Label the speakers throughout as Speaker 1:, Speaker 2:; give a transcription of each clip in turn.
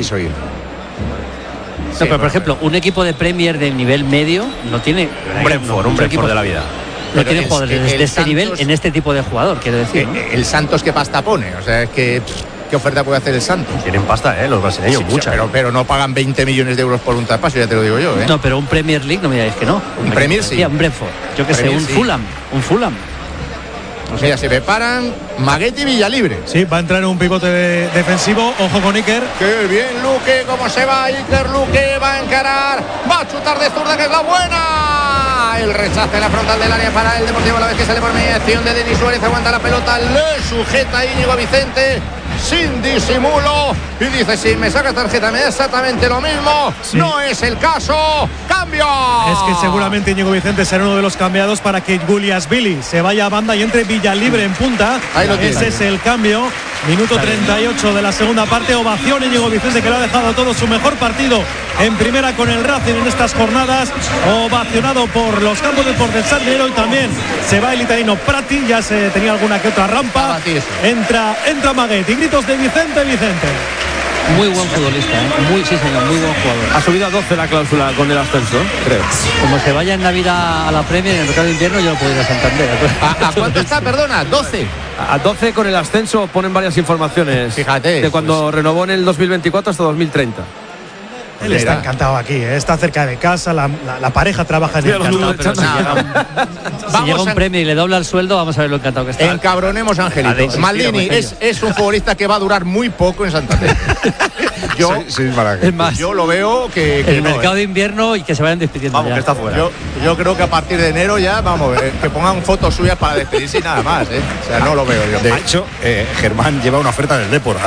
Speaker 1: pienso ir.
Speaker 2: No, pero por ejemplo, un equipo de Premier de nivel medio no tiene
Speaker 3: un Brentford de la vida.
Speaker 2: No tiene jugadores de este nivel en este tipo de jugador, quiero decir, ¿no?
Speaker 1: El Santos, ¿qué pasta pone? O sea, es que ¿qué oferta puede hacer el Santos?
Speaker 3: Tienen pasta, los brasileños, mucha.
Speaker 1: Pero no pagan 20 millones de euros por un traspaso, ya te lo digo yo.
Speaker 2: No, pero un Premier League no me digáis que no.
Speaker 1: Un Premier sí.
Speaker 2: Un Brentford. Yo que sé, un Fulham.
Speaker 1: O sea, se preparan Maguette y Villalibre.
Speaker 4: Sí, va a entrar un pivote defensivo. Ojo con Iker.
Speaker 1: ¡Qué bien, Luque! ¿Cómo se va Iker? Luque va a encarar. Va a chutar de zurda, que es la buena. El rechace en la frontal del área para el Deportivo Alavés, que sale por mediación de Denis Suárez. Aguanta la pelota, le sujeta Íñigo Vicente sin disimulo y dice: si me saca tarjeta me da exactamente lo mismo. Sí. No es el caso. ¡Cambio!
Speaker 4: Es que seguramente Íñigo Vicente será uno de los cambiados para que Guliasvili se vaya a banda y entre Villalibre en punta. Ese es el cambio. Minuto 38 de la segunda parte. Ovación Íñigo Vicente, que lo ha dejado todo su mejor partido en primera con el Racing en estas jornadas. Ovacionado por los campos de Deportes Sardinero, y también se va el italiano Prati. Ya se tenía alguna que otra rampa. Entra Maguette y gritos de Vicente.
Speaker 2: Muy buen futbolista, muy buen jugador.
Speaker 3: Ha subido a 12 la cláusula con el ascenso, creo.
Speaker 2: Como se vaya en Navidad a la Premier, en el mercado de invierno, yo lo puedo ir a Santander.
Speaker 1: ¿A cuánto está? Perdona, 12.
Speaker 3: A 12 con el ascenso. Ponen varias informaciones.
Speaker 1: Fíjate.
Speaker 3: De cuando renovó en el 2024 hasta 2030.
Speaker 4: Él está encantado aquí, está cerca de casa, la pareja trabaja en el campo.
Speaker 2: Si llega un premio y le dobla el sueldo, vamos a ver lo encantado que está.
Speaker 1: Encabronemos a Angelito. Maldini es un futbolista que va a durar muy poco en Santander. Yo lo veo que
Speaker 2: el mercado de invierno y que se vayan despidiendo.
Speaker 3: Vamos, que está fuera.
Speaker 1: Yo creo que a partir de enero ya, vamos a ver, que pongan fotos suyas para despedirse y nada más, O sea, no lo veo yo.
Speaker 5: De hecho, Germán lleva una oferta del Depor.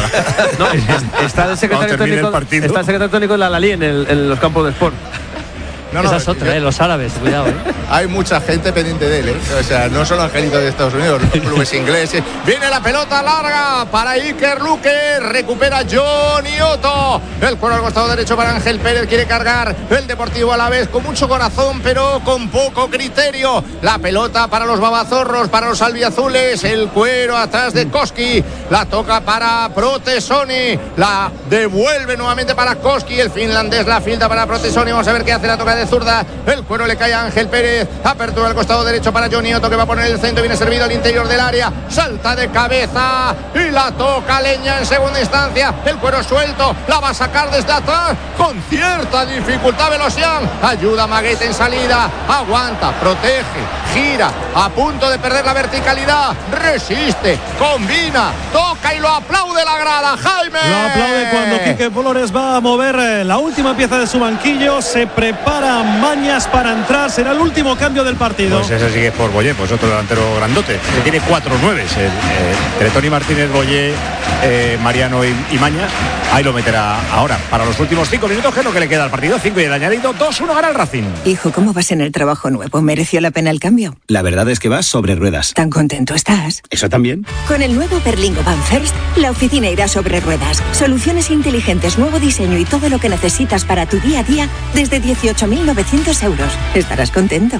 Speaker 3: Está el secretario técnico de la Lali en los campos de sport.
Speaker 2: Esa es otra, los árabes, cuidado.
Speaker 1: Hay mucha gente pendiente de él, O sea, no solo Angelito de Estados Unidos, los clubes ingleses. Viene la pelota larga para Iker Luque, recupera Johnny Otto. El cuero al costado derecho para Ángel Pérez, quiere cargar el Deportivo Alavés con mucho corazón, pero con poco criterio. La pelota para los babazorros, para los albiazules, el cuero atrás de Koski, la toca para Protesoni, la devuelve nuevamente para Koski, el finlandés la filtra para Protesoni. Vamos a ver qué hace, la toca de zurda, el cuero le cae a Ángel Pérez, apertura al costado derecho para Johnny Otto, que va a poner el centro, viene servido al interior del área, salta de cabeza y la toca Leña en segunda instancia, el cuero suelto, la va a sacar desde atrás con cierta dificultad Velosian, ayuda a Maguette en salida, aguanta, protege, gira, a punto de perder la verticalidad, resiste, combina, toca y lo aplaude la grada. Jaime
Speaker 4: lo aplaude cuando Quique Flores va a mover la última pieza de su banquillo, se prepara Mañas para entrar, será el último cambio del partido.
Speaker 5: Pues ese sí que es por Boyé, pues otro delantero grandote, que tiene 4 9s, entre Tony Martínez, Boyé, Mariano y Mañas. Ahí lo meterá ahora para los últimos 5 minutos, que es lo que le queda al partido. 5 y el añadido, 2-1 gana el Racing.
Speaker 6: Hijo, ¿cómo vas en el trabajo nuevo? ¿Mereció la pena el cambio?
Speaker 7: La verdad es que vas sobre ruedas.
Speaker 6: ¿Tan contento estás?
Speaker 7: ¿Eso también?
Speaker 6: Con el nuevo Berlingo Van First, la oficina irá sobre ruedas. Soluciones inteligentes, nuevo diseño y todo lo que necesitas para tu día a día desde 18.900 euros. Estarás contento.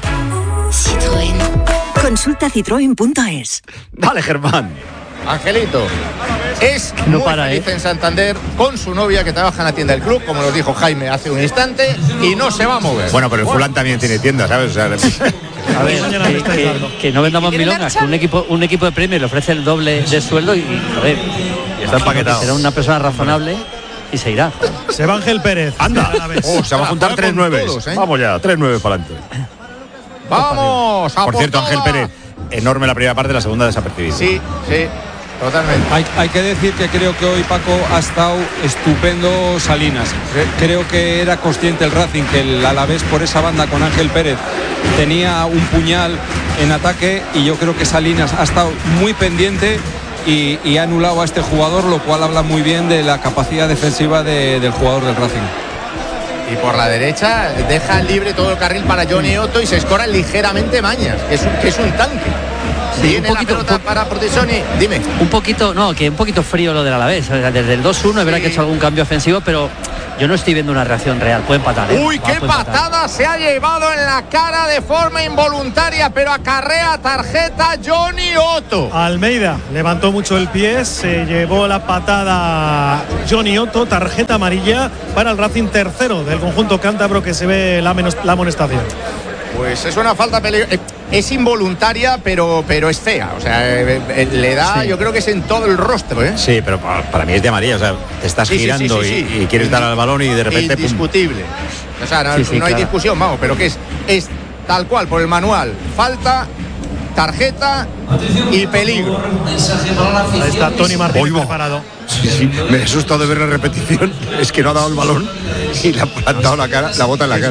Speaker 6: Citroën. Consulta citroen.es.
Speaker 5: Dale, Germán.
Speaker 1: Angelito es
Speaker 2: no
Speaker 1: muy feliz en Santander con su novia, que trabaja en la tienda del club, como nos dijo Jaime hace un instante, y no se va a mover.
Speaker 5: Bueno, pero el Fulán también tiene tienda, ¿sabes? O sea,
Speaker 2: a ver, que no vendamos milongas, que un equipo de Premier le ofrece el doble de sueldo y a ver,
Speaker 5: y está empaquetado.
Speaker 2: Será una persona razonable y se irá.
Speaker 4: Se va Ángel Pérez.
Speaker 5: Anda. Se va a juntar 3 9s. Vamos ya, 3 9 para adelante.
Speaker 1: Vamos.
Speaker 5: Por cierto, Ángel Pérez, enorme la primera parte, la segunda desapercibida.
Speaker 1: Sí. Totalmente.
Speaker 8: Hay que decir que creo que hoy, Paco, ha estado estupendo Salinas. Creo que era consciente el Racing que el Alavés por esa banda con Ángel Pérez tenía un puñal en ataque, y yo creo que Salinas ha estado muy pendiente y ha anulado a este jugador, lo cual habla muy bien de la capacidad defensiva del jugador del Racing.
Speaker 1: Y por la derecha deja libre todo el carril para Johnny Otto y se escora ligeramente Mañas, que es un tanque.
Speaker 2: Sí,
Speaker 1: viene la pelota para Protesoni. Dime.
Speaker 2: Un poquito frío lo del Alavés. O sea, desde el 2-1 es verdad que ha hecho algún cambio ofensivo, pero Yo no estoy viendo una reacción real. Puede empatar.
Speaker 1: Uy, qué patada se ha llevado en la cara de forma involuntaria, pero acarrea tarjeta Johnny Otto.
Speaker 4: Almeida levantó mucho el pie, se llevó la patada Johnny Otto, tarjeta amarilla para el Racing, tercero del conjunto cántabro, que se ve la amonestación.
Speaker 1: Pues es una falta peligrosa. Es involuntaria, pero es fea. O sea, le da, yo creo que es en todo el rostro, ¿eh?
Speaker 5: Sí, pero para mí es de amarilla. O sea, te estás girando y quieres dar al balón y de repente.
Speaker 1: Indiscutible. O sea, no hay
Speaker 2: claro.
Speaker 1: discusión, vamos, pero que es tal cual por el manual. Falta, tarjeta y peligro.
Speaker 4: Ahí está Tony Martínez preparado.
Speaker 5: Sí, me he asustado de ver la repetición. Es que no ha dado el balón y le ha plantado la cara, la bota en la cara.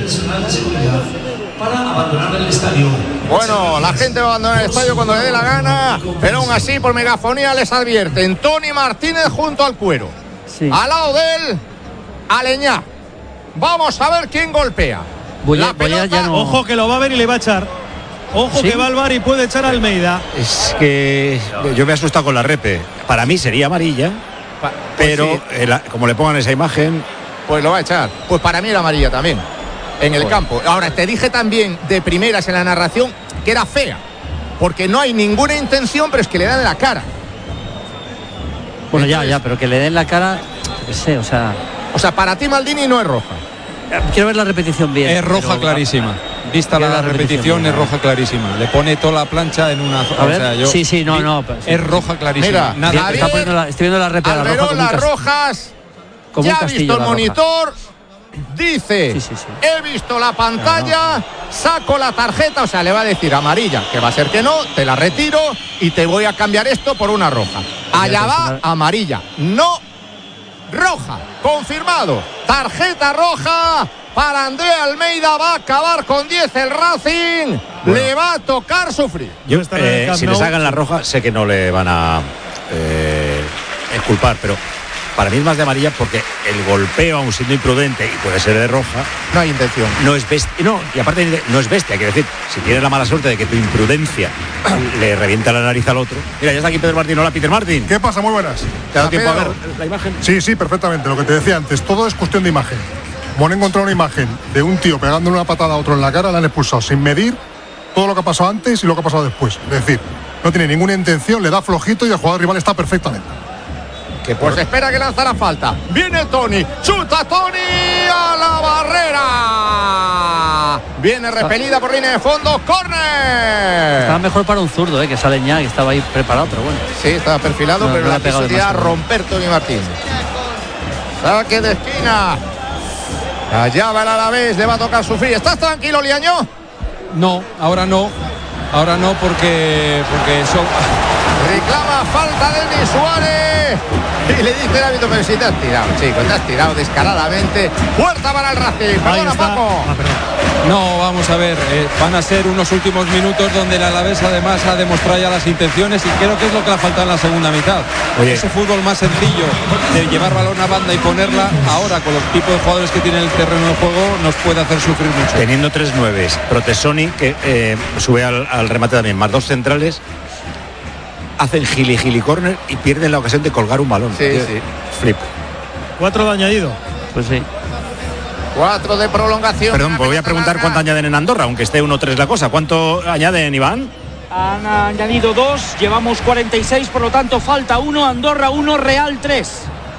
Speaker 9: Para abandonar el estadio.
Speaker 1: Bueno, la gente va a abandonar el estadio cuando le dé la gana, pero aún así por megafonía les advierten. Tony Martínez junto al cuero.
Speaker 2: Sí.
Speaker 1: Al lado de él, Aleñá. Vamos a ver quién golpea. La pelota,
Speaker 2: ya no...
Speaker 4: Ojo que lo va a ver y le va a echar. Ojo, ¿sí? Que va al VAR y puede echar a Almeida.
Speaker 5: Es que yo me he asustado con la repe. Para mí sería amarilla, pero sí. Como le pongan esa imagen,
Speaker 1: pues lo va a echar. Pues para mí era amarilla también. En el campo. Ahora, te dije también de primeras en la narración que era fea, porque no hay ninguna intención, pero es que le dan en la cara.
Speaker 2: Bueno, entonces, ya, pero que le den la cara, no sé, o sea,
Speaker 1: para ti, Maldini, no es roja.
Speaker 2: Quiero ver la repetición bien.
Speaker 8: Es roja clarísima. Vista la repetición, es roja clarísima. Le pone toda la plancha en una.
Speaker 2: A ver, sí, no.
Speaker 8: Es roja clarísima.
Speaker 1: Mira,
Speaker 2: estoy viendo la repetición.
Speaker 1: Las rojas. Ya ha visto el monitor. Dice, he visto la pantalla, saco la tarjeta, o sea, le va a decir amarilla, que va a ser que no, te la retiro y te voy a cambiar esto por una roja. Allá va, amarilla, no roja, confirmado. Tarjeta roja para Andrea Almeida, va a acabar con 10 el Racing, le va a tocar sufrir.
Speaker 5: Yo, si les hagan la roja, sé que no le van a exculpar, pero para mí es más de amarilla porque el golpeo, aun siendo imprudente y puede ser de roja,
Speaker 1: no hay intención.
Speaker 5: No es bestia. No, y aparte no es bestia. Quiero decir, si tienes la mala suerte de que tu imprudencia le revienta la nariz al otro. Mira, ya está aquí Pedro Martín. Hola, Peter Martín.
Speaker 10: ¿Qué pasa? Muy buenas.
Speaker 5: ¿Te ha dado tiempo a ver la imagen?
Speaker 10: Sí, perfectamente. Lo que te decía antes, todo es cuestión de imagen. Como han encontrado una imagen de un tío pegándole una patada a otro en la cara, la han expulsado sin medir todo lo que ha pasado antes y lo que ha pasado después. Es decir, no tiene ninguna intención, le da flojito y el jugador rival está perfectamente.
Speaker 1: Que pues espera que lanza la falta. Viene Tony, chuta Tony a la barrera. Viene repelida por línea de fondo, córner.
Speaker 2: Estaba mejor para un zurdo, que sale ya, que estaba ahí preparado, pero bueno.
Speaker 1: Sí, estaba perfilado, pero la posibilidad de romper Tony Martín. Saque de esquina. Allá va el Alavés, le va a tocar sufrir. ¿Estás tranquilo, Liaño?
Speaker 8: No, ahora no. Ahora no, porque son...
Speaker 1: Reclama falta de Denis Suárez. Y le dice el árbitro, pero si te has tirado, chico, te has tirado descaradamente. Puerta para el Racing. Perdona, Paco.
Speaker 8: No, vamos a ver, van a ser unos últimos minutos donde el Alavés además ha demostrado ya las intenciones y creo que es lo que le ha faltado en la segunda mitad. Oye, ese fútbol más sencillo de llevar balón a banda y ponerla ahora con los tipos de jugadores que tienen el terreno de juego nos puede hacer sufrir mucho.
Speaker 5: Teniendo 3 nueves, Protesoni que sube al remate también, más 2 centrales, hacen gili corner y pierden la ocasión de colgar un balón.
Speaker 1: Sí.
Speaker 5: Flip.
Speaker 4: 4 de añadido.
Speaker 2: Pues sí.
Speaker 1: 4 de prolongación.
Speaker 5: Perdón, voy a preguntar cuánto añaden en Andorra, aunque esté 1-3 la cosa. ¿Cuánto añaden, Iván?
Speaker 11: Han añadido 2, llevamos 46, por lo tanto falta 1, Andorra 1, Real 3.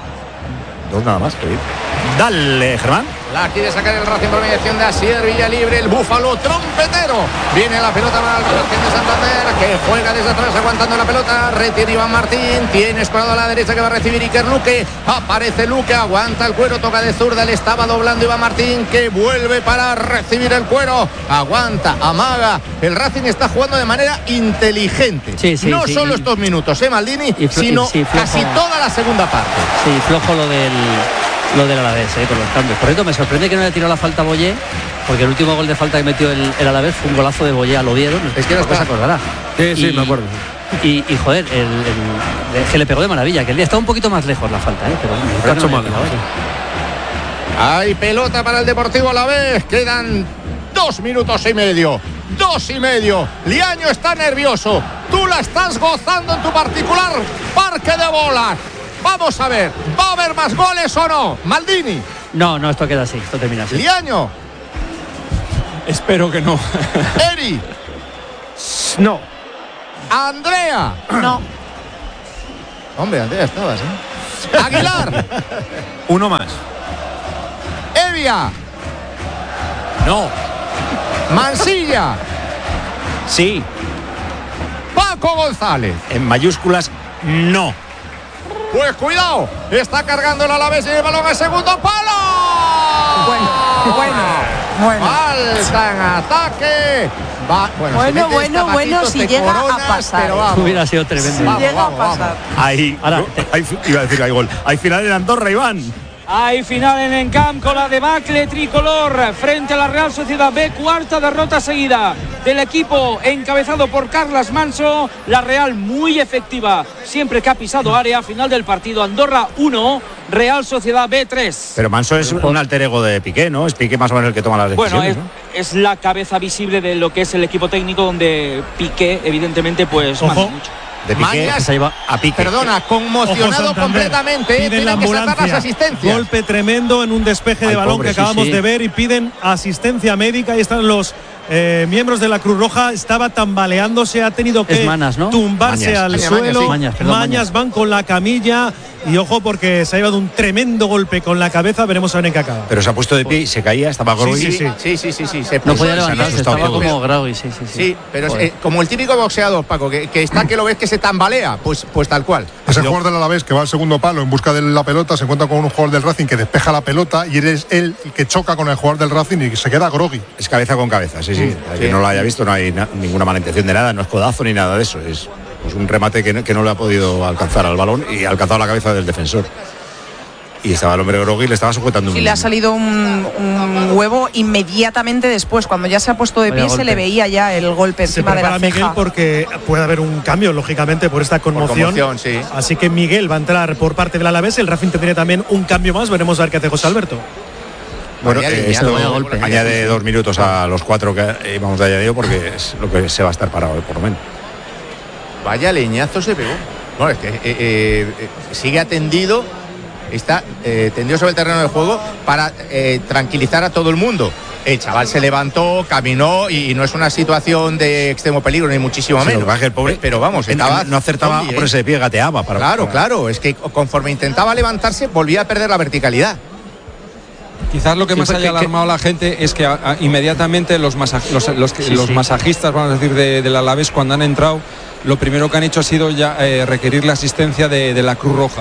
Speaker 5: 2 nada más. Dale, Germán.
Speaker 1: La quiere sacar el Racing por mediación de Asier Villalibre, el búfalo trompetero. Viene la pelota para el Racing de Santander, que juega desde atrás aguantando la pelota. Retira Iván Martín, tiene escorado a la derecha que va a recibir Iker Luque. Aparece Luque, aguanta el cuero, toca de zurda, le estaba doblando Iván Martín, que vuelve para recibir el cuero. Aguanta, amaga. El Racing está jugando de manera inteligente. No solo estos minutos, Maldini, sino casi toda la segunda parte.
Speaker 2: Sí, flojo lo del Alavés, con los cambios. Por cierto, me sorprende que no haya tirado la falta a Boyé, porque el último gol de falta que metió el Alavés fue un golazo de Boyé, lo vieron.
Speaker 1: Es que no se acordará.
Speaker 3: Sí, me acuerdo.
Speaker 2: Y joder, que le pegó de maravilla, que el día está un poquito más lejos la falta, pero
Speaker 1: hay pelota para el Deportivo Alavés, quedan 2 minutos y medio. 2 y medio. Liaño está nervioso. Tú la estás gozando en tu particular parque de bolas. Vamos a ver, ¿va a haber más goles o no? Maldini.
Speaker 2: No, esto queda así, esto termina así.
Speaker 1: Liaño.
Speaker 8: Espero que no.
Speaker 1: Eri.
Speaker 3: No.
Speaker 1: Andrea.
Speaker 9: No.
Speaker 1: Hombre, Andrea, estabas, ¿eh? Aguilar.
Speaker 5: Uno más.
Speaker 1: Evia.
Speaker 5: No.
Speaker 1: Mansilla.
Speaker 3: Sí.
Speaker 1: Paco González.
Speaker 5: En mayúsculas, no.
Speaker 1: Pues cuidado, está cargando el Alavés y el balón al segundo palo.
Speaker 9: Bueno.
Speaker 1: Falta en ataque.
Speaker 9: Bueno, si llega a pasar.
Speaker 1: Pero vamos.
Speaker 2: Hubiera sido tremendo.
Speaker 9: Si llega a pasar.
Speaker 5: Ahí,
Speaker 2: Ahora,
Speaker 5: iba a decir, hay gol. Hay final en Andorra, Iván.
Speaker 11: Hay final en Encamp con la debacle tricolor frente a la Real Sociedad B, cuarta derrota seguida del equipo encabezado por Carles Manso. La Real muy efectiva siempre que ha pisado área. Final del partido, Andorra 1, Real Sociedad B 3.
Speaker 5: Pero Manso es un alter ego de Piqué, ¿no? Es Piqué más o menos el que toma las decisiones.
Speaker 11: Bueno, es la cabeza visible de lo que es el equipo técnico, donde Piqué evidentemente pues manda mucho.
Speaker 5: De Piqué
Speaker 1: Mañas,
Speaker 5: a Piqué.
Speaker 1: Perdona, conmocionado completamente.
Speaker 4: Piden la
Speaker 1: Tienen que sacar
Speaker 4: ambulancia.
Speaker 1: las asistencias.
Speaker 4: Golpe tremendo en un despeje de balón que acabamos de ver y piden asistencia médica. Ahí están los miembros de la Cruz Roja. Estaba tambaleándose, ha tenido que tumbarse al suelo. Mañas van con la camilla. Y ojo, porque se ha llevado un tremendo golpe con la cabeza. Veremos a ver en qué acaba.
Speaker 5: Pero se ha puesto de pie y se caía, estaba groggy.
Speaker 1: Sí.
Speaker 2: No podía levantarse, estaba como groggy, sí.
Speaker 1: Sí, pero es como el típico boxeador, Paco, que está que lo ves que se tambalea, pues tal cual.
Speaker 10: Ese jugador del Alavés que va al segundo palo en busca de la pelota se encuentra con un jugador del Racing que despeja la pelota y eres él el que choca con el jugador del Racing y se queda groggy.
Speaker 5: Es cabeza con cabeza, sí. Que no lo haya visto, no hay ninguna mala intención de nada, no es codazo ni nada de eso. Es pues un remate que no le ha podido alcanzar al balón y ha alcanzado la cabeza del defensor. Y estaba el hombre groggy, le estaba sujetando
Speaker 9: le ha salido un huevo inmediatamente después. Cuando ya se ha puesto de pie se le veía ya el golpe encima de la ceja.
Speaker 4: Miguel porque puede haber un cambio, lógicamente, por esta conmoción.
Speaker 1: Sí.
Speaker 4: Así que Miguel va a entrar por parte del Alavés. El Racing tendría también un cambio más. Veremos a ver qué hace José Alberto.
Speaker 5: Bueno, esto añade 2 minutos a los 4 que íbamos de añadido porque es lo que se va a estar parado, por lo menos.
Speaker 1: Vaya leñazo se pegó. Bueno, es que sigue atendido, está tendido sobre el terreno de juego para tranquilizar a todo el mundo. El chaval se levantó, caminó y no es una situación de extremo peligro, ni muchísimo menos.
Speaker 5: El pobre,
Speaker 1: pero vamos,
Speaker 5: no acertaba a ponerse de pie, gateaba.
Speaker 1: Claro, es que conforme intentaba levantarse volvía a perder la verticalidad.
Speaker 8: Quizás lo que más haya alarmado a la gente es que inmediatamente los masajistas, vamos a decir, del Alavés, cuando han entrado, lo primero que han hecho ha sido ya requerir la asistencia de la Cruz Roja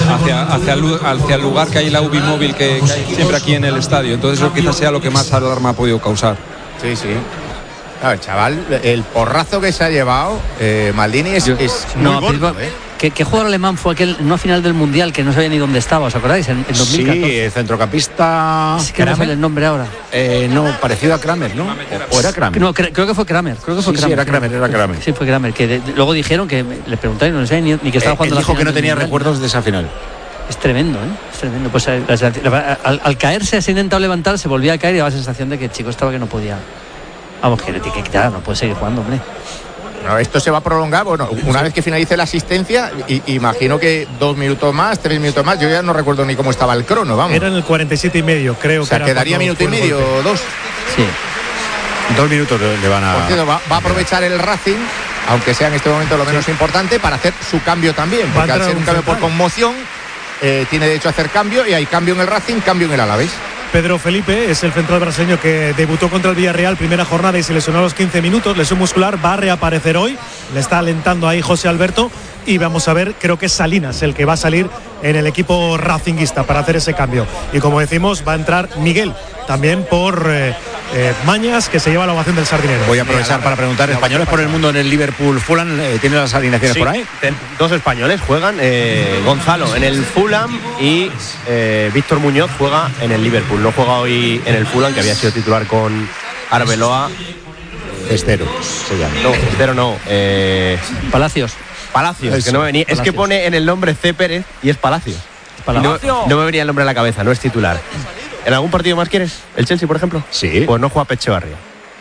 Speaker 8: hacia el lugar que hay la UBI móvil que hay siempre aquí en el estadio. Entonces eso quizás sea lo que más alarma ha podido causar.
Speaker 1: Sí. Claro, el chaval, el porrazo que se ha llevado Maldini es muy gordo,
Speaker 2: ¿Qué jugador alemán fue aquel no final del Mundial que no sabía ni dónde estaba? ¿Os acordáis? En 2014.
Speaker 5: Sí, el centrocampista.
Speaker 2: Es que no sale el nombre ahora.
Speaker 5: No, parecido a Kramer, ¿no? ¿O era Kramer?
Speaker 2: No, creo que fue Kramer.
Speaker 5: Sí, era Kramer.
Speaker 2: Sí, fue Kramer. Que luego dijeron que le preguntaron, no sé ni que estaba jugando.
Speaker 5: Él dijo que no tenía recuerdos de esa final.
Speaker 2: Es tremendo, Es tremendo. Pues al caerse, se ha intentado levantar, se volvía a caer y daba la sensación de que el chico estaba que no podía. Vamos, que le tiene que quitar, no puede seguir jugando, hombre.
Speaker 1: No, esto se va a prolongar, una vez que finalice la asistencia, imagino que 2 minutos más, 3 minutos más, yo ya no recuerdo ni cómo estaba el crono, vamos.
Speaker 4: Era en el 47,5, creo.
Speaker 1: O sea, quedaría minuto y medio, 2.
Speaker 2: Sí.
Speaker 5: 2 minutos le van a...
Speaker 1: Por cierto, va a aprovechar el Racing, aunque sea en este momento lo menos importante, para hacer su cambio también, porque al ser un cambio por conmoción, tiene derecho a hacer cambio, y hay cambio en el Racing, cambio en el Alavés.
Speaker 4: Pedro Felipe es el central brasileño que debutó contra el Villarreal primera jornada y se lesionó a los 15 minutos, lesión muscular, va a reaparecer hoy, le está alentando ahí José Alberto y vamos a ver, creo que es Salinas el que va a salir en el equipo racinguista para hacer ese cambio. Y como decimos, va a entrar Miguel, también por Mañas, que se lleva la ovación del Sardinero.
Speaker 5: Voy a aprovechar para preguntar, españoles por el mundo en el Liverpool Fulham, ¿tienen las alineaciones por ahí?
Speaker 3: 2 españoles juegan, Gonzalo en el Fulham y Víctor Muñoz juega en el Liverpool. No juega hoy en el Fulham, que había sido titular con Arbeloa.
Speaker 5: Estero se llama.
Speaker 3: No, Estero no.
Speaker 2: Palacios,
Speaker 3: eso, que no me venía. Palacios. Es que pone en el nombre C. Pérez y es Palacios. No me venía el nombre a la cabeza, no es titular. ¿En algún partido más quieres? ¿El Chelsea, por ejemplo?
Speaker 5: Sí.
Speaker 3: Pues no juega Pechevarría.
Speaker 5: Vale.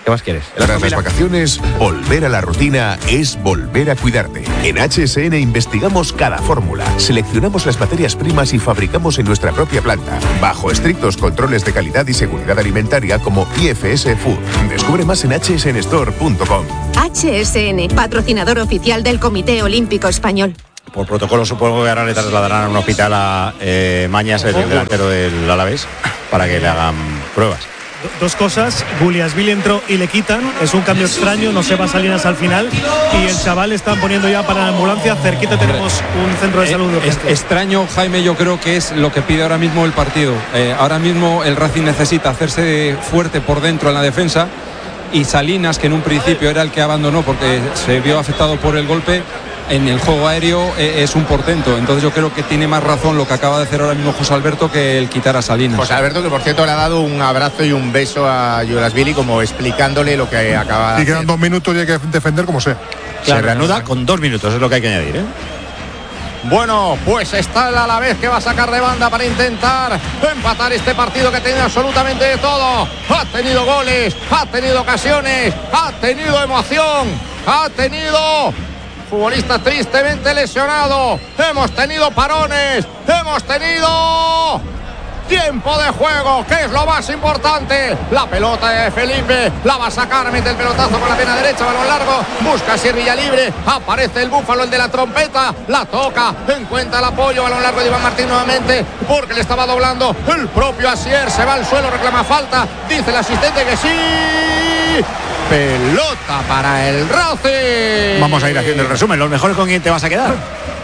Speaker 3: ¿Qué más quieres?
Speaker 12: Tras las vacaciones, volver a la rutina es volver a cuidarte. En HSN investigamos cada fórmula, seleccionamos las materias primas y fabricamos en nuestra propia planta, bajo estrictos controles de calidad y seguridad alimentaria como IFS Food. Descubre más en hsnstore.com.
Speaker 13: HSN, patrocinador oficial del Comité Olímpico Español.
Speaker 5: Por protocolo supongo que ahora le trasladarán a un hospital a Mañas, el delantero del Alavés, para que le hagan pruebas.
Speaker 4: Dos cosas, Guliasvili entró y le quitan, es un cambio extraño, no se va Salinas al final y el chaval están poniendo ya para la ambulancia, cerquita tenemos un centro de salud.
Speaker 8: Extraño, Jaime, yo creo que es lo que pide ahora mismo el partido. Ahora mismo el Racing necesita hacerse fuerte por dentro en la defensa y Salinas, que en un principio era el que abandonó porque se vio afectado por el golpe, en el juego aéreo es un portento. Entonces yo creo que tiene más razón lo que acaba de hacer ahora mismo José Alberto que el quitar a Salinas.
Speaker 1: José Alberto, que por cierto le ha dado un abrazo y un beso a Guliasvili, como explicándole lo que acaba de hacer.
Speaker 10: Y quedan 2 minutos y hay que defender como sea.
Speaker 5: Claro, se reanuda con 2 minutos, es lo que hay que añadir, ¿eh?
Speaker 1: Bueno, pues está el Alavés que va a sacar de banda para intentar empatar este partido que tiene absolutamente de todo. Ha tenido goles, ha tenido ocasiones, ha tenido emoción, ha tenido futbolista tristemente lesionado, hemos tenido parones, hemos tenido tiempo de juego, que es lo más importante. La pelota de Felipe, la va a sacar, mete el pelotazo con la pierna derecha, balón largo, busca a Villa libre, aparece el Búfalo, el de la trompeta, la toca, encuentra el apoyo, balón largo de Iván Martín nuevamente, porque le estaba doblando el propio Asier, se va al suelo, reclama falta, dice el asistente que sí. Pelota para el Racing.
Speaker 5: Vamos a ir haciendo el resumen. ¿Los mejores con quién te vas a quedar?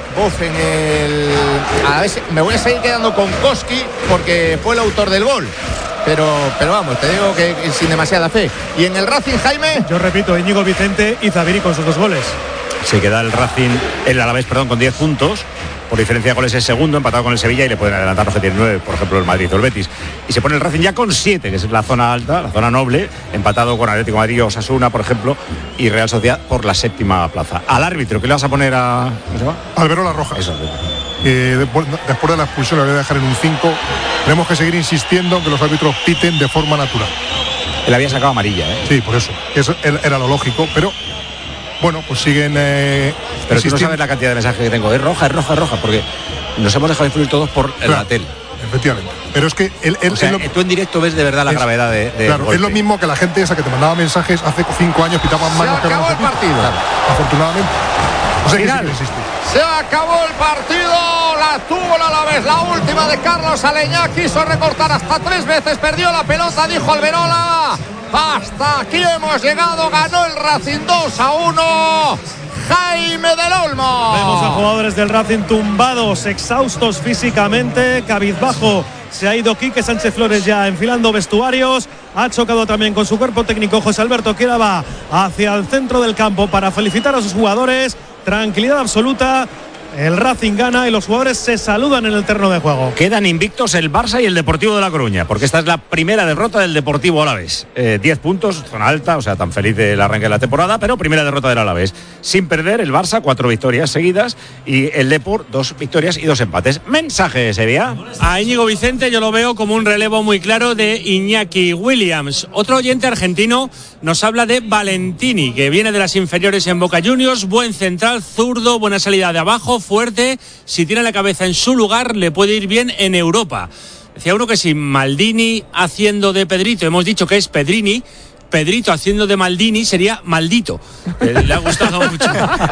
Speaker 1: A ver, me voy a seguir quedando con Koski porque fue el autor del gol. Pero vamos, te digo que sin demasiada fe. Y en el Racing, Jaime,
Speaker 4: yo repito, Íñigo Vicente y Zaviri con sus 2 goles.
Speaker 5: Se queda el Racing, el Alavés, con 10 puntos. Por diferencia de goles es segundo, empatado con el Sevilla, y le pueden adelantar los que tienen 9, por ejemplo el Madrid o el Betis. Y se pone el Racing ya con 7, que es la zona alta, la zona noble, empatado con Atlético de Madrid o Osasuna, por ejemplo, y Real Sociedad por la 7ª plaza. Al árbitro, ¿qué le vas a poner a...? ¿Cómo se llama?
Speaker 10: Alberola Rojas.
Speaker 5: Eso.
Speaker 10: Después de la expulsión le voy a dejar en un 5. Tenemos que seguir insistiendo en que los árbitros piten de forma natural.
Speaker 5: Él había sacado amarilla, ¿eh?
Speaker 10: Sí, por eso. Eso era lo lógico, pero... Bueno, pues siguen...
Speaker 5: pero tú no sabes la cantidad de mensajes que tengo. Es roja, porque nos hemos dejado influir todos por la tele.
Speaker 10: Efectivamente. Pero es que
Speaker 5: tú en directo ves de verdad la gravedad de
Speaker 10: claro, es lo mismo que la gente esa que te mandaba mensajes hace 5 años, pitaban manos.
Speaker 1: Se acabó el partido.
Speaker 10: Claro, afortunadamente. O sea, que
Speaker 1: se acabó el partido. La tuvo el Alavés. La última de Carlos Aleñá. Quiso recortar hasta 3 veces. Perdió la pelota, dijo Alberola. Hasta aquí hemos llegado, ganó el Racing 2-1. Jaime del Olmo.
Speaker 4: Vemos a jugadores del Racing tumbados, exhaustos físicamente, cabizbajo. Se ha ido Quique Sánchez Flores ya enfilando vestuarios. Ha chocado también con su cuerpo técnico José Alberto, que ahora va hacia el centro del campo para felicitar a sus jugadores. Tranquilidad absoluta. El Racing gana y los jugadores se saludan en el terreno de juego.
Speaker 5: Quedan invictos el Barça y el Deportivo de La Coruña, porque esta es la primera derrota del Deportivo Alavés. 10 puntos, zona alta, o sea, tan feliz del arranque de la temporada, pero primera derrota del Alavés. Sin perder, el Barça 4 victorias seguidas y el Depor 2 victorias y 2 empates. Mensaje, Sevilla.
Speaker 11: A Íñigo Vicente yo lo veo como un relevo muy claro de Iñaki Williams. Otro oyente argentino nos habla de Valentini, que viene de las inferiores en Boca Juniors, buen central, zurdo, buena salida de abajo, fuerte, si tiene la cabeza en su lugar le puede ir bien en Europa. Decía uno que si Maldini haciendo de Pedrito, hemos dicho que es Pedrini, Pedrito haciendo de Maldini sería Maldito. Le ha gustado mucho.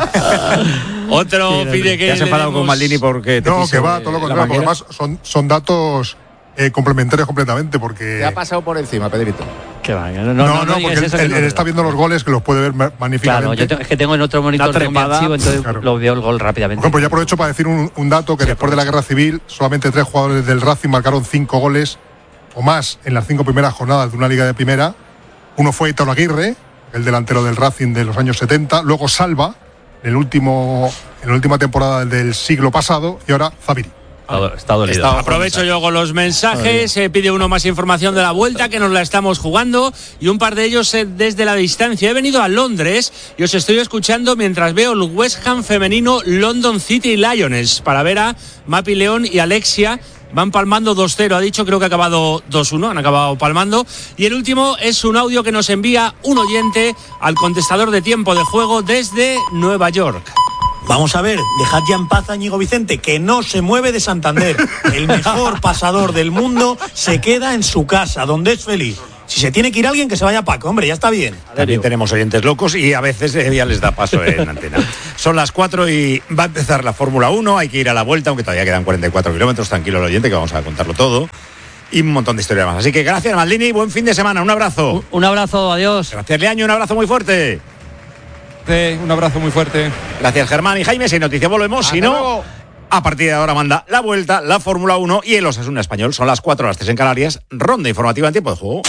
Speaker 11: Otro pide que...
Speaker 5: ¿Te has enfadado con Maldini porque te
Speaker 10: no, que va, todo lo contrario, porque además son datos complementarios completamente, porque...
Speaker 1: Te ha pasado por encima, Pedrito.
Speaker 2: Que va,
Speaker 10: no, porque él está viendo los goles, que los puede ver magníficamente.
Speaker 2: Claro, es que tengo en otro monitor archivo, entonces lo veo el gol rápidamente.
Speaker 10: Por ejemplo, ya aprovecho para decir un dato, que después de la Guerra Civil solamente 3 jugadores del Racing marcaron 5 goles o más en las 5 primeras jornadas de una liga de primera. Uno fue Italo Aguirre, el delantero del Racing de los años 70, luego Salva, en la última temporada del siglo pasado, y ahora Zaviri.
Speaker 2: Está dolido.
Speaker 11: Aprovecho yo con los mensajes. Pide uno más información de la vuelta, que nos la estamos jugando, y un par de ellos desde la distancia. He venido a Londres y os estoy escuchando mientras veo el West Ham femenino London City Lions, para ver a Mapi León y Alexia
Speaker 14: van palmando 2-0, ha dicho, creo que ha acabado 2-1, han acabado palmando. Y el último es un audio que nos envía un oyente al contestador de tiempo de juego desde Nueva York.
Speaker 15: Vamos a ver, dejad ya en paz a Íñigo Vicente, que no se mueve de Santander. El mejor pasador del mundo se queda en su casa, donde es feliz. Si se tiene que ir alguien, que se vaya a Paco, hombre, ya está bien.
Speaker 5: También tenemos oyentes locos y a veces ya les da paso en antena. Son las 4 y va a empezar la Fórmula 1, hay que ir a la vuelta, aunque todavía quedan 44 kilómetros, tranquilo el oyente, que vamos a contarlo todo. Y un montón de historias más. Así que gracias, Maldini, buen fin de semana, un abrazo.
Speaker 2: Un abrazo, adiós.
Speaker 5: Gracias, Leaño, un abrazo muy fuerte.
Speaker 8: Un abrazo muy fuerte.
Speaker 5: Gracias, Germán y Jaime. Si hay noticias volvemos, si no, a partir de ahora manda la vuelta, la Fórmula 1 y el Osasuna Español. Son las 4, las 3 en Canarias. Ronda informativa en tiempo de juego.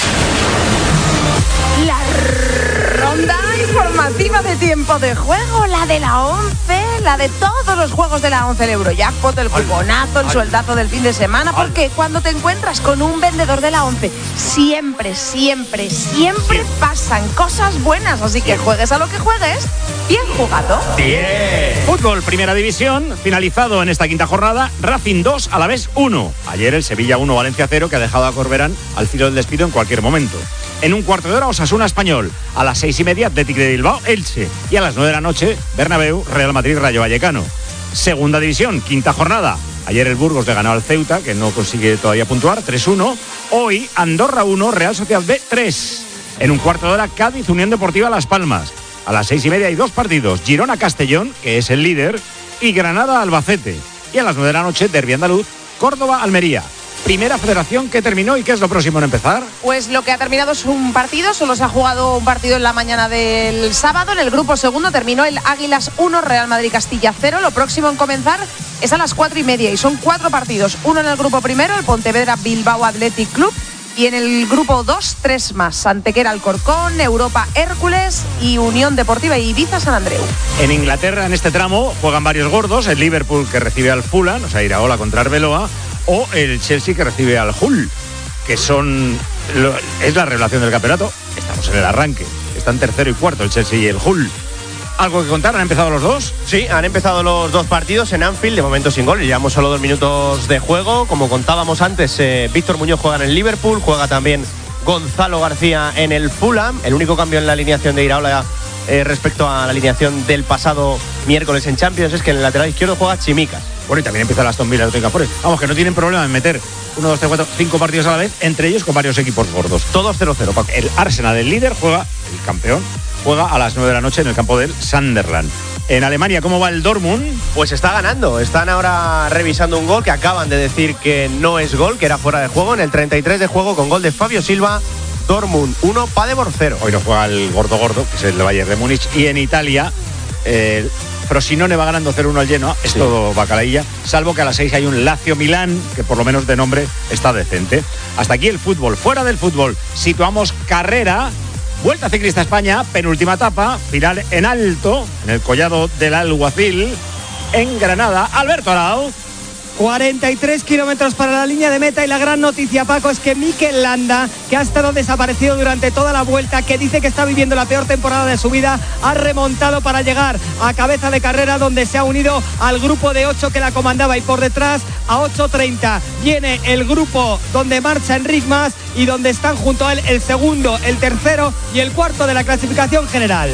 Speaker 9: La ronda informativa de tiempo de juego, la de la 11, la de todos los juegos de la 11, el Eurojackpot, el cuponazo, el sueldazo del fin de semana, porque cuando te encuentras con un vendedor de la 11, siempre pasan cosas buenas, así que juegues a lo que juegues, bien jugado.
Speaker 5: Bien. Fútbol, primera división, finalizado en esta quinta jornada, Racing 2, Alavés 1. Ayer el Sevilla 1, Valencia 0, que ha dejado a Corberán al filo del despido en cualquier momento. En un cuarto de hora, Osasuna Español. A las 6:30, Athletic de Bilbao, Elche. Y a las 9 de la noche, Bernabéu, Real Madrid, Rayo Vallecano. Segunda división, quinta jornada. Ayer el Burgos le ganó al Ceuta, que no consigue todavía puntuar, 3-1. Hoy, Andorra 1, Real Sociedad B 3. En un cuarto de hora, Cádiz, Unión Deportiva Las Palmas. A las 6:30 hay dos partidos. Girona-Castellón, que es el líder, y Granada-Albacete. Y a las 9 de la noche, Derbi andaluz, Córdoba-Almería. Primera federación que terminó, ¿y qué es lo próximo en empezar?
Speaker 9: Pues lo que ha terminado es un partido, solo se ha jugado un partido en la mañana del sábado. En el grupo segundo terminó el Águilas 1, Real Madrid Castilla 0. Lo próximo en comenzar es a las 4:30 y son 4 partidos. Uno en el grupo primero, el Pontevedra Bilbao Athletic Club. Y en el grupo 2, 3 más. Antequera Alcorcón, Europa Hércules y Unión Deportiva Ibiza San Andreu.
Speaker 5: En Inglaterra, en este tramo, juegan varios gordos. El Liverpool, que recibe al Fulham, o sea, Iraola contra Arbeloa, o el Chelsea, que recibe al Hull, que es la revelación del campeonato. Estamos en el arranque. Están tercero y cuarto el Chelsea y el Hull. ¿Algo que contar? ¿Han empezado los dos?
Speaker 3: Sí, han empezado los dos partidos en Anfield, de momento sin gol. Llevamos solo 2 minutos de juego. Como contábamos antes, Víctor Muñoz juega en el Liverpool, juega también Gonzalo García en el Fulham. El único cambio en la alineación de Iraola respecto a la alineación del pasado miércoles en Champions es que en el lateral izquierdo juega Chimicas.
Speaker 5: Bueno, y también empieza el Aston Villa de Nottingham Forest. Vamos, que no tienen problema en meter 1, 2, 3, 4, 5 partidos a la vez, entre ellos con varios equipos gordos.
Speaker 3: Todos 0-0, Paco.
Speaker 5: El Arsenal, el líder, el campeón, juega a las 9 de la noche en el campo del Sunderland. En Alemania, ¿cómo va el Dortmund?
Speaker 3: Pues está ganando. Están ahora revisando un gol que acaban de decir que no es gol, que era fuera de juego. En el 33 de juego, con gol de Fabio Silva, Dortmund 1, Paderborn 0.
Speaker 5: Hoy no juega el gordo, que es el Bayern de Múnich. Y en Italia, Frosinone va ganando 0-1 al Genoa. Es todo bacalailla. Salvo que a las 6 hay un Lazio-Milán, que por lo menos de nombre está decente. Hasta aquí el fútbol. Fuera del fútbol, situamos carrera. Vuelta Ciclista España, penúltima etapa, final en alto, en el collado del Alguacil, en Granada. Alberto Arauz.
Speaker 16: 43 kilómetros para la línea de meta y la gran noticia, Paco, es que Mikel Landa, que ha estado desaparecido durante toda la vuelta, que dice que está viviendo la peor temporada de su vida, ha remontado para llegar a cabeza de carrera, donde se ha unido al grupo de 8 que la comandaba, y por detrás a 8:30 viene el grupo donde marcha Enric Mas y donde están junto a él el segundo, el tercero y el cuarto de la clasificación general.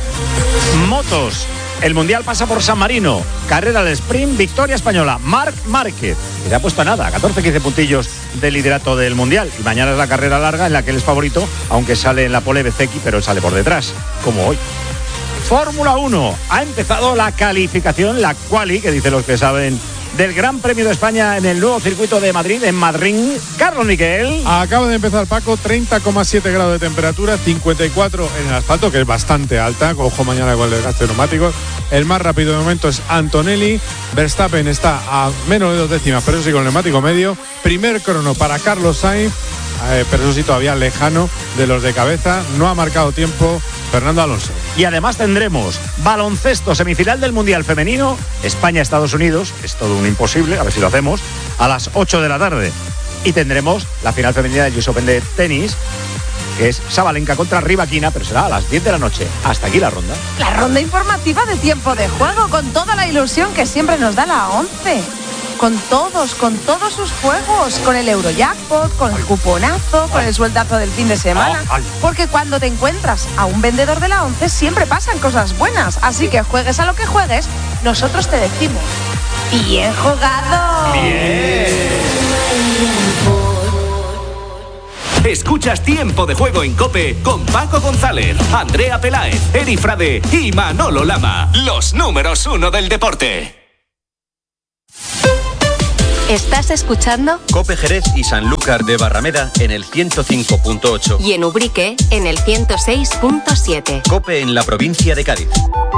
Speaker 5: Motos. El Mundial pasa por San Marino. Carrera al sprint, victoria española. Marc Márquez, que se ha puesto a nada, 14-15 puntillos de liderato del Mundial. Y mañana es la carrera larga en la que él es favorito, aunque sale en la pole Bezzecchi, pero él sale por detrás, como hoy. Fórmula 1. Ha empezado la calificación, la quali, que dicen los que saben, del Gran Premio de España en el nuevo circuito de Madrid, en Madrid. Carlos Miquel.
Speaker 17: Acaba de empezar, Paco, 30,7 grados de temperatura, 54 en el asfalto, que es bastante alta. Ojo mañana con el desgaste de neumáticos. El más rápido de momento es Antonelli. Verstappen está a menos de 2 décimas, pero eso sí, con el neumático medio. Primer crono para Carlos Sainz, pero eso sí, todavía lejano de los de cabeza. No ha marcado tiempo Fernando Alonso.
Speaker 5: Y además tendremos baloncesto, semifinal del Mundial Femenino, España-Estados Unidos, es todo un imposible, a ver si lo hacemos, a las 8 de la tarde. Y tendremos la final femenina del US Open de tenis, que es Sabalenka contra Rivaquina, pero será a las 10 de la noche. Hasta aquí la ronda.
Speaker 9: La ronda informativa de Tiempo de Juego, con toda la ilusión que siempre nos da la 11. Con todos sus juegos, con el Eurojackpot, con el cuponazo, con el sueldazo del fin de semana. Porque cuando te encuentras a un vendedor de la 11 siempre pasan cosas buenas. Así que juegues a lo que juegues, nosotros te decimos: ¡bien jugado!
Speaker 18: ¡Bien! Escuchas Tiempo de Juego en COPE con Paco González, Andrea Peláez, Eri Frade y Manolo Lama. Los números 1 del deporte.
Speaker 13: ¿Estás escuchando?
Speaker 19: COPE Jerez y Sanlúcar de Barrameda en el 105.8.
Speaker 13: Y en Ubrique en el 106.7.
Speaker 19: COPE en la provincia de Cádiz.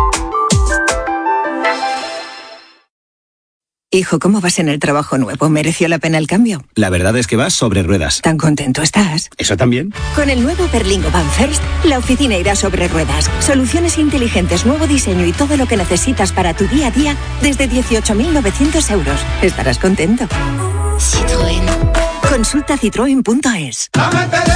Speaker 6: Hijo, ¿cómo vas en el trabajo nuevo? ¿Mereció la pena el cambio?
Speaker 7: La verdad es que vas sobre ruedas.
Speaker 6: ¿Tan contento estás?
Speaker 7: ¿Eso también?
Speaker 6: Con el nuevo Berlingo Van First, la oficina irá sobre ruedas. Soluciones inteligentes, nuevo diseño y todo lo que necesitas para tu día a día desde 18.900 euros. Estarás contento. Citroën. Consulta citroen.es.